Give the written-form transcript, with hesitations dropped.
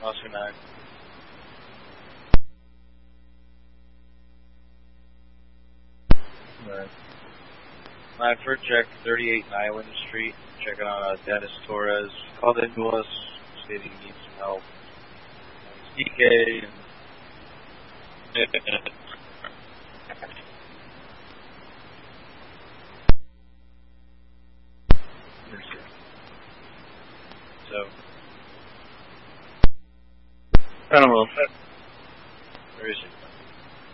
Oscar 9. Right. My first check, 38 Nyland Street, checking on Dennis Torres. Called in to us, stating he needs some help. He's DK and... So, I don't know.